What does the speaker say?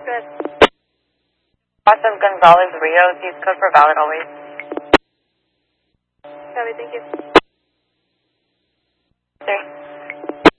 go ahead. Joseph Gonzalez Rios, use code for valid always. Copy, thank you. 3.